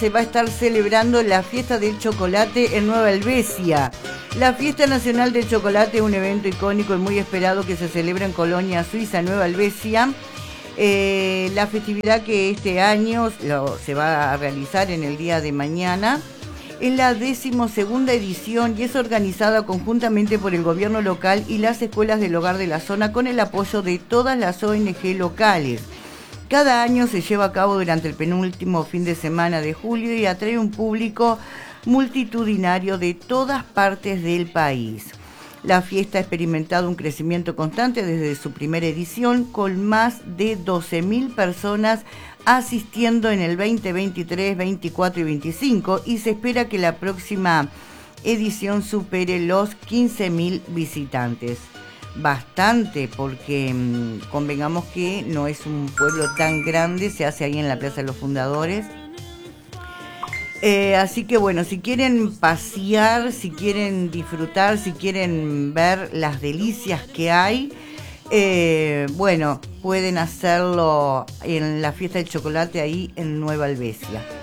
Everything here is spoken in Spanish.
se va a estar celebrando la fiesta del chocolate en Nueva Helvecia. La fiesta nacional del chocolate es un evento icónico y muy esperado que se celebra en Colonia Suiza, Nueva Helvecia. La festividad que este año se va a realizar en el día de mañana es la 12ª edición y es organizada conjuntamente por el gobierno local y las escuelas del hogar de la zona con el apoyo de todas las ONG locales. Cada año se lleva a cabo durante el penúltimo fin de semana de julio y atrae un público multitudinario de todas partes del país. La fiesta ha experimentado un crecimiento constante desde su primera edición, con más de 12.000 personas asistiendo en el 2023, 24 y 25, y se espera que la próxima edición supere los 15.000 visitantes. Bastante, porque convengamos que no es un pueblo tan grande, se hace ahí en la Plaza de los Fundadores. Así que bueno, si quieren pasear, si quieren disfrutar, si quieren ver las delicias que hay, bueno, pueden hacerlo en la fiesta del chocolate ahí en Nueva Helvecia.